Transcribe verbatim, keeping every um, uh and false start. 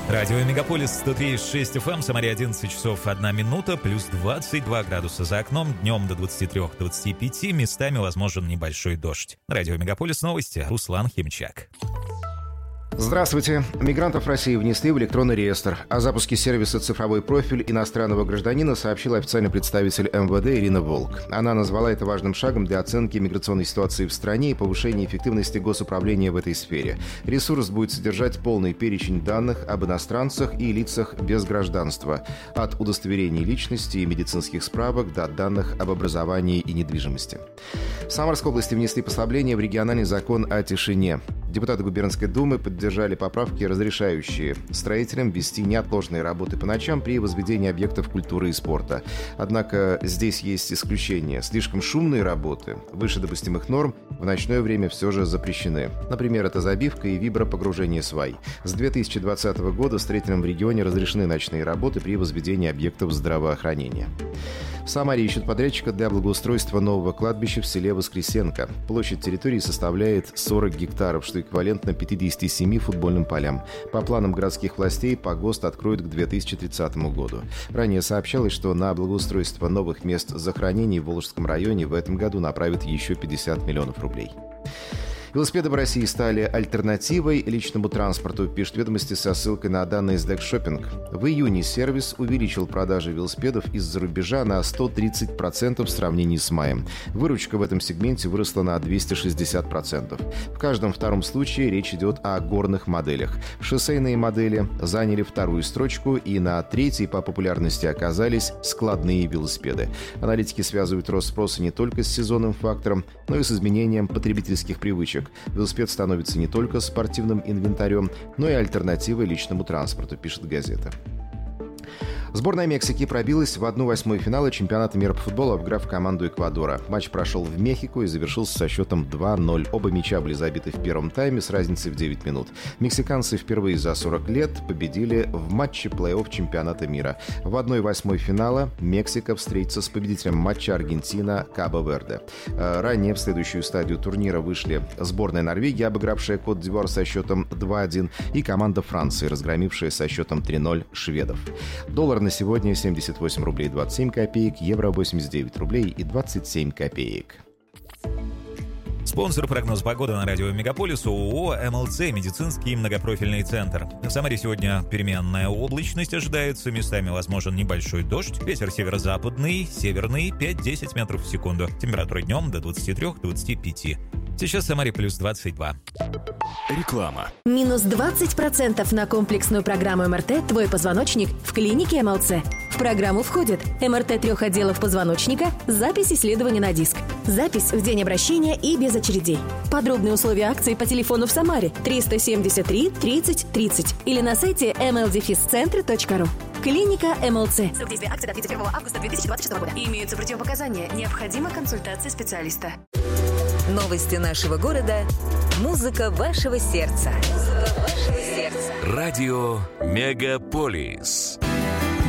Радио Мегаполис сто три и шесть эф эм, Самаре одиннадцать часов одна минута, плюс двадцать два градуса за окном, днем до двадцати трёх - двадцати пяти, местами возможен небольшой дождь. Радио Мегаполис новости, Руслан Химчак. Здравствуйте. Мигрантов в России внесли в электронный реестр. О запуске сервиса «Цифровой профиль иностранного гражданина» сообщила официальный представитель эм вэ дэ Ирина Волк. Она назвала это важным шагом для оценки миграционной ситуации в стране и повышения эффективности госуправления в этой сфере. Ресурс будет содержать полный перечень данных об иностранцах и лицах без гражданства, от удостоверений личности и медицинских справок до данных об образовании и недвижимости. В Самарской области внесли послабление в региональный закон о тишине. Депутаты губернской думы поддержали поправки, разрешающие строителям вести неотложные работы по ночам при возведении объектов культуры и спорта. Однако здесь есть исключения. Слишком шумные работы выше допустимых норм в ночное время все же запрещены. Например, это забивка и вибропогружение свай. С две тысячи двадцатого года строителям в регионе разрешены ночные работы при возведении объектов здравоохранения. В Самаре ищут подрядчика для благоустройства нового кладбища в селе Воскресенко. Площадь территории составляет сорок гектаров, что эквивалентно пятидесяти семи футбольным полям. По планам городских властей погост откроют к две тысячи тридцатому году. Ранее сообщалось, что на благоустройство новых мест захоронений в Волжском районе в этом году направят еще пятьдесят миллионов рублей. Велосипеды в России стали альтернативой личному транспорту, пишет «Ведомости» со ссылкой на данные Сдэк Шоппинг. В июне сервис увеличил продажи велосипедов из-за рубежа на сто тридцать процентов в сравнении с маем. Выручка в этом сегменте выросла на двести шестьдесят процентов. В каждом втором случае речь идет о горных моделях. Шоссейные модели заняли вторую строчку, и на третьей по популярности оказались складные велосипеды. Аналитики связывают рост спроса не только с сезонным фактором, но и с изменением потребительских привычек. Велосипед становится не только спортивным инвентарем, но и альтернативой личному транспорту, пишет газета. Сборная Мексики пробилась в одну восьмую финала чемпионата мира по футболу, обыграв команду Эквадора. Матч прошел в Мехико и завершился со счетом два ноль. Оба мяча были забиты в первом тайме с разницей в девять минут. Мексиканцы впервые за сорок лет победили в матче плей-офф чемпионата мира. В одной восьмой финала Мексика встретится с победителем матча Аргентина-Кабо-Верде. Ранее в следующую стадию турнира вышли сборная Норвегии, обыгравшая Кот-д'Ивуар со счетом два один, и команда Франции, разгромившая со счетом три ноль шведов. Доллар на сегодня семьдесят восемь рублей двадцать семь копеек, евро восемьдесят девять рублей и двадцать семь копеек. Спонсор прогноз погоды на радио Мегаполис ООО эм эл цэ «Медицинский многопрофильный центр». В Самаре сегодня переменная облачность ожидается, местами возможен небольшой дождь. Ветер северо-западный, северный пять-десять метров в секунду. Температура днем до двадцати трёх - двадцати пяти. Сейчас в Самаре плюс двадцать два. Реклама. Минус двадцать процентов на комплексную программу эм эр тэ «Твой позвоночник» в клинике эм эл цэ. В программу входит эм эр тэ трех отделов позвоночника, запись исследования на диск, запись в день обращения и без очередей. Подробные условия акции по телефону в Самаре триста семьдесят три тридцать тридцать или на сайте эм эл дефис центр точка ру. Клиника эм эл цэ. Срок действия акции до тридцать первого августа две тысячи двадцать шестого года. Имеются противопоказания. Необходима консультация специалиста. Новости нашего города. Музыка вашего сердца. Музыка вашего сердца. Радио Мегаполис.